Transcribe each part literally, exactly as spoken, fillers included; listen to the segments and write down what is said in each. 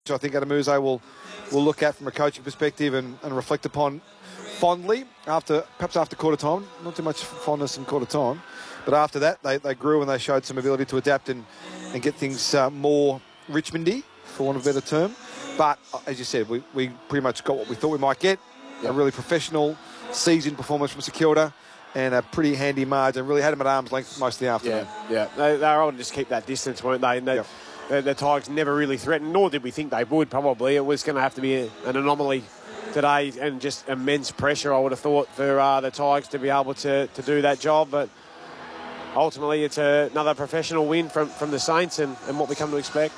which I think Adamuzze will will look at from a coaching perspective and, and reflect upon fondly after perhaps after quarter time. Not too much fondness in quarter time, but after that they, they grew and they showed some ability to adapt and, and get things uh, more Richmondy, for want of a better term. But as you said, we, we pretty much got what we thought we might get. Yep. A really professional, seasoned performance from St Kilda and a pretty handy margin. Really had them at arm's length most of the afternoon. Yeah, yeah. They, they were able to just keep that distance, weren't they? And they, yep. the, the Tigers never really threatened, nor did we think they would, probably. It was going to have to be a, an anomaly today and just immense pressure, I would have thought, for uh, the Tigers to be able to, to do that job. But ultimately, it's a, another professional win from, from the Saints and, and what we come to expect.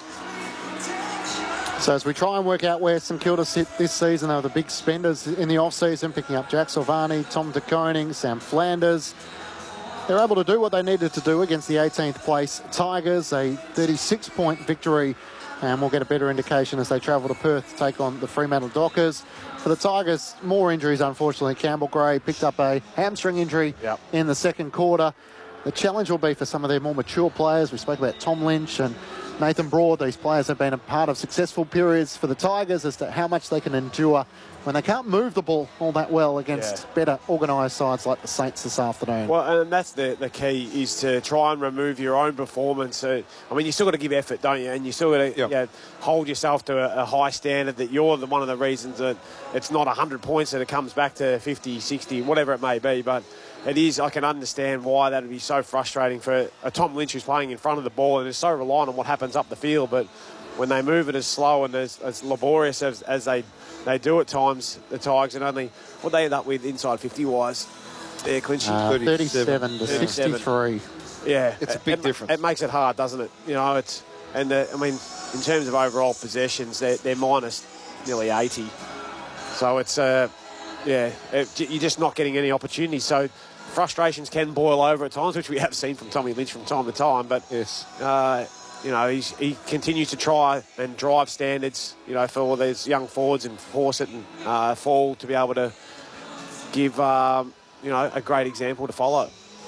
So as we try and work out where St Kilda sit this season, they were the big spenders in the off-season, picking up Jack Silvani, Tom De Koning, Sam Flanders. They're able to do what they needed to do against the eighteenth place Tigers, a thirty-six point victory, and we'll get a better indication as they travel to Perth to take on the Fremantle Dockers. For the Tigers, more injuries, unfortunately. Campbell Gray picked up a hamstring injury yep. in the second quarter. The challenge will be for some of their more mature players. We spoke about Tom Lynch and Nathan Broad. These players have been a part of successful periods for the Tigers as to how much they can endure when they can't move the ball all that well against yeah. better organised sides like the Saints this afternoon. Well, and that's the, the key, is to try and remove your own performance. Uh, I mean, you still got to give effort, don't you? And you still got to yep. yeah, hold yourself to a, a high standard that you're the, one of the reasons that it's not one hundred points and it comes back to fifty, sixty, whatever it may be. But it is, I can understand why that would be so frustrating for a Tom Lynch who's playing in front of the ball and is so reliant on what happens up the field. But when they move it as slow and as, as laborious as, as they they do at times, the Tigers, and only what they end up with inside fifty-wise, they're clinching. Uh, thirty-seven to sixty-three. Yeah. It's a big it, difference. It makes it hard, doesn't it? You know, it's, and the, I mean, in terms of overall possessions, they're, they're minus nearly eighty. So it's, uh, yeah, it, you're just not getting any opportunities. So frustrations can boil over at times, which we have seen from Tommy Lynch from time to time. But yes, uh, you know, he's, he continues to try and drive standards, you know, for all these young forwards and force it and uh, fall to be able to give, um, you know, a great example to follow.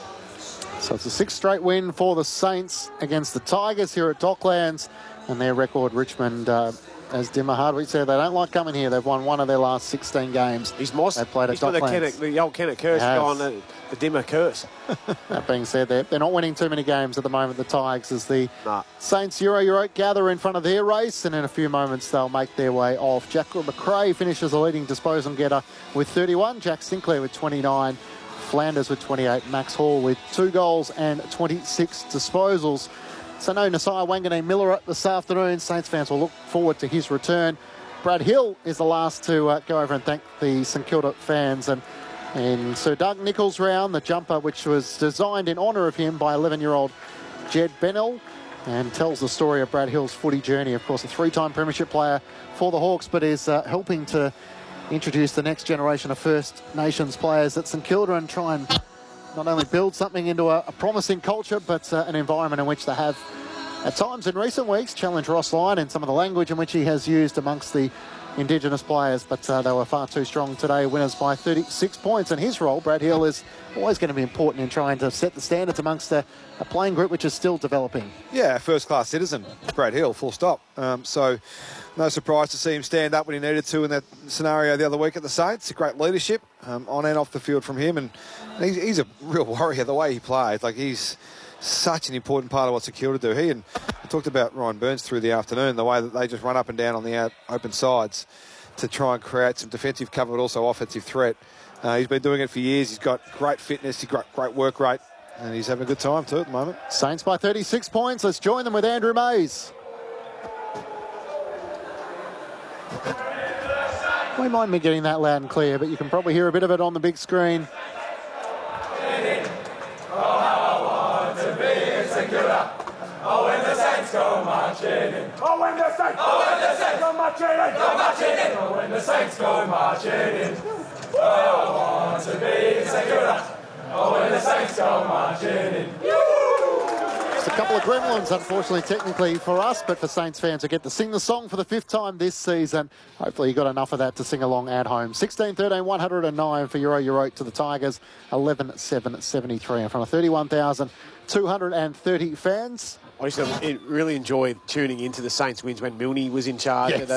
So it's a sixth straight win for the Saints against the Tigers here at Docklands, and their record, Richmond, uh, as Dimmer Hardwick said, they don't like coming here. They've won one of their last sixteen games. He's moss. They played He's at the, Docklands. Kennett, the old Kennett curse on the, the Dimmer curse. That being said, they're, they're not winning too many games at the moment, the Tigers, as the nah. Saints Euro Europe gather in front of their race, and in a few moments they'll make their way off. Jack McRae finishes the leading disposal getter with thirty-one, Jack Sinclair with twenty-nine, Flanders with twenty-eight, Max Hall with two goals and twenty-six disposals. So no Nasiah Wanganeen-Miller this afternoon. Saints fans will look forward to his return. Brad Hill is the last to uh, go over and thank the St Kilda fans. And in Sir Doug Nichols' round, the jumper which was designed in honour of him by eleven-year-old Jed Bennell, and tells the story of Brad Hill's footy journey. Of course, a three-time premiership player for the Hawks, but is uh, helping to introduce the next generation of First Nations players at St Kilda and try and not only build something into a, a promising culture, but uh, an environment in which they have, at times in recent weeks, challenged Ross Lyon in some of the language in which he has used amongst the Indigenous players, but uh, they were far too strong today, winners by thirty-six points. And his role, Brad Hill, is always going to be important in trying to set the standards amongst a, a playing group which is still developing. Yeah, first-class citizen, Brad Hill, full stop. Um, so no surprise to see him stand up when he needed to in that scenario the other week at the Saints. Great leadership um, on and off the field from him, and he's, he's a real warrior the way he plays. Like, he's such an important part of what St Kilda do. He and I talked about Ryan Burns through the afternoon, the way that they just run up and down on the out, open sides to try and create some defensive cover, but also offensive threat. Uh, he's been doing it for years. He's got great fitness, he's got great work rate, and he's having a good time too at the moment. Saints by thirty-six points. Let's join them with Andrew Mays. Won't mind me getting that loud and clear, but you can probably hear a bit of it on the big screen. Oh, when the Saints go marching in. Oh, when the Saints, oh, when the Saints go marching in. Go marching in. Oh, when the Saints go marching in. Oh, I want to be St Kilda. Oh, when the Saints go marching in. It's the couple of gremlins, unfortunately, technically for us, but for Saints fans who get to sing the song for the fifth time this season. Hopefully you got enough of that to sing along at home. sixteen thirteen, one oh nine for Euro Euro to the Tigers. eleven seven seventy-three in front of thirty-one thousand two hundred thirty fans. I used to really enjoy tuning into the Saints wins when Milne was in charge. Yes. Of the